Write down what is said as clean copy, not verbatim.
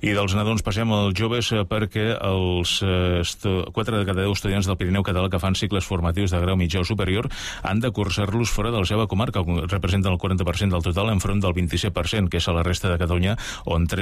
I dels nadons passem als joves perquè els 4 de cada 10 estudiants del Pirineu català que fan cicles formatius de grau mitjà o superior han de cursar-los fora de la seva comarca, representen el 40% del total enfront del 27%, que és a la resta de Catalunya, on